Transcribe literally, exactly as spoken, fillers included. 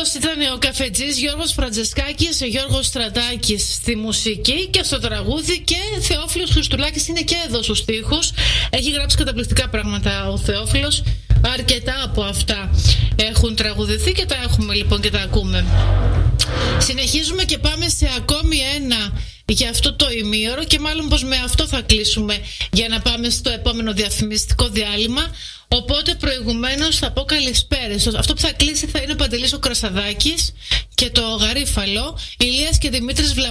Αυτός ήταν ο καφετζής Γιώργος Φραντζεσκάκης, Γιώργος Στρατάκης στη μουσική και στο τραγούδι, και Θεόφιλος Χριστουλάκης είναι και εδώ στους στίχους. Έχει γράψει καταπληκτικά πράγματα ο Θεόφιλος. Αρκετά από αυτά έχουν τραγουδηθεί και τα έχουμε λοιπόν και τα ακούμε. Συνεχίζουμε και πάμε σε ακόμη ένα για αυτό το ημίωρο, και μάλλον πως με αυτό θα κλείσουμε για να πάμε στο επόμενο διαφημιστικό διάλειμμα. Οπότε προηγουμένως θα πω καλησπέρες. Αυτό που θα κλείσει θα είναι ο Παντελής ο Κρασαδάκης και το Γαρίφαλο, Ηλίας και Δημήτρης Βλα...